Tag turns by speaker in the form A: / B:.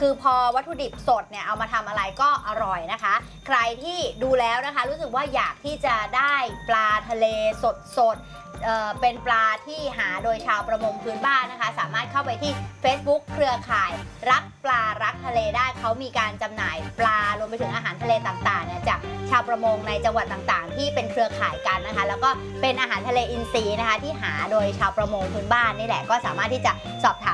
A: คือพอวัตถุดิบสดเนี่ยเอามาทำอะไรก็อร่อยนะคะใครที่ดูแล้วนะคะรู้สึกว่าอยากที่จะได้ปลาทะเลสดเป็นปลาที่หาโดยชาวประมงพื้นบ้านนะคะสามารถเข้าไปที่ Facebook เครือข่ายรักปลารักทะเลได้เขามีการจำหน่ายปลารวมไปถึงอาหารทะเลต่างๆเนี่ยจากชาวประมงในจังหวัดต่างๆที่เป็นเครือข่ายกันนะคะแล้วก็เป็นอาหารทะเลอินทรีย์นะคะที่หาโดยชาวประมงพื้นบ้านนี่แหละก็สามารถที่จะสอบถาม